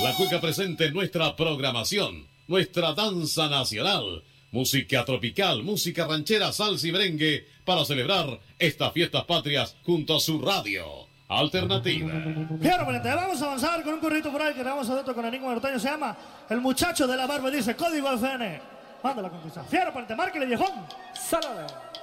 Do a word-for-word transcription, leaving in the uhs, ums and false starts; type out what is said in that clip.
La cueca presente en nuestra programación, nuestra danza nacional, música tropical, música ranchera, salsa y merengue para celebrar estas fiestas patrias junto a su radio alternativa. Fierro, valiente, vamos a avanzar con un corrito por ahí que le vamos a dar con Enigma Norteño. Se llama El Muchacho de la Barba, dice Código F N. Mándala con quizá. Fierro, valiente, márquele, viejón. Sálale.